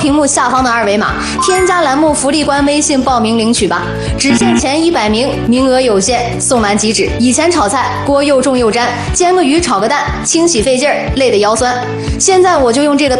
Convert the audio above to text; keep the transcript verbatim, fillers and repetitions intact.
屏幕下方的二维码，添加栏目福利官微信报名领取吧。只限前一百名，名额有限，送完即止。以前炒菜锅又重又粘，煎个鱼炒个蛋，清洗费劲儿，累得腰酸。现在我就用这个